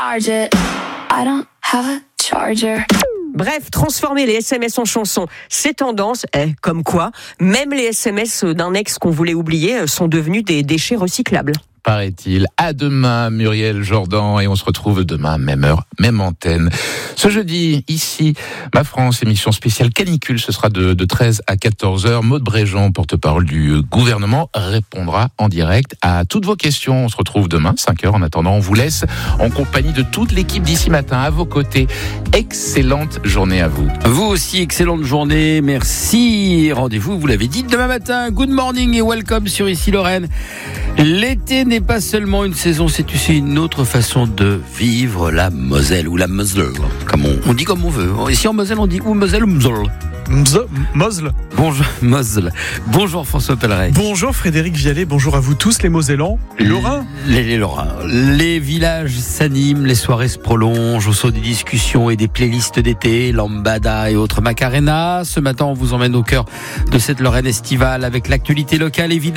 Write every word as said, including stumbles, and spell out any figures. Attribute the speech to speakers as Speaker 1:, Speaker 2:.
Speaker 1: Bref, transformer les S M S en chansons, c'est tendance. Eh, comme quoi, même les S M S d'un ex qu'on voulait oublier sont devenus des déchets recyclables.
Speaker 2: Paraît-il. À demain, Muriel Jordan, et on se retrouve demain, même heure, même antenne. Ce jeudi, ici, Ma France, émission spéciale canicule, ce sera de, de treize à quatorze heures. Maude Bréjean, porte-parole du gouvernement, répondra en direct à toutes vos questions. On se retrouve demain, cinq heures. En attendant, on vous laisse en compagnie de toute l'équipe d'ici matin à vos côtés. Excellente journée à vous.
Speaker 3: Vous aussi, excellente journée. Merci. Rendez-vous, vous l'avez dit, demain matin. Good morning et welcome sur Ici Lorraine. L'été n'est pas seulement une saison, c'est aussi une autre façon de vivre la Moselle ou la Moselle, comme on, on dit comme on veut. Ici en Moselle, on dit ou Moselle ou Moselle.
Speaker 4: Moselle.
Speaker 3: Bonjour Moselle. Bonjour François Pelleret.
Speaker 4: Bonjour Frédéric Vialet. Bonjour à vous tous les Mosellans, les Lorrains.
Speaker 3: Les, les Lorrains. Les villages s'animent, les soirées se prolongent au saut des discussions et des playlists d'été, lambada et autres macarena. Ce matin, on vous emmène au cœur de cette Lorraine estivale avec l'actualité locale évidemment.